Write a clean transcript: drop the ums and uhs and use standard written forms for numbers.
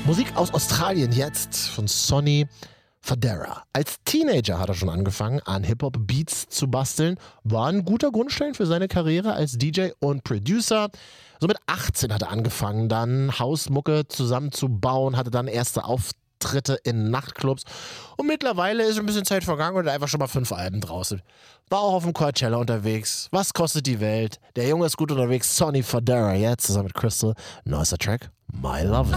Musik aus Australien jetzt von Sonny Fodera. Als Teenager hat er schon angefangen, an Hip-Hop-Beats zu basteln. War ein guter Grundstein für seine Karriere als DJ und Producer. So mit 18 hat er angefangen, dann Hausmucke zusammenzubauen, hatte dann erste Auftritte in Nachtclubs. Und mittlerweile ist ein bisschen Zeit vergangen und er hat einfach schon mal 5 Alben draußen. War auch auf dem Coachella unterwegs. Was kostet die Welt? Der Junge ist gut unterwegs. Sonny Fodera jetzt zusammen mit Crystal. Neuester Track, My Lovin'.